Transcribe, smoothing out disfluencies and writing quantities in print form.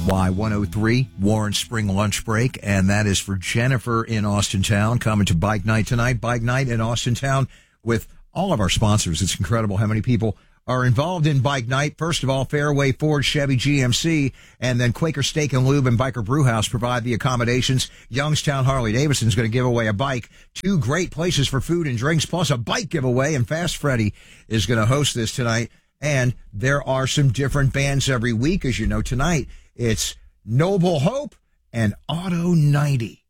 Y103, Warren Spring Lunch Break, and that is for Jennifer in Austintown, coming to Bike Night tonight. Bike Night in Austintown with all of our sponsors. It's incredible how many people are involved in Bike Night. First of all, Fairway Ford, Chevy, GMC, and then Quaker Steak and Lube and Biker Brewhouse provide the accommodations. Youngstown Harley Davidson is going to give away a bike. 2 great places for food and drinks, plus a bike giveaway, and Fast Freddy is going to host this tonight. And there are some different bands every week. As you know, tonight it's Noble Hope and Auto 90.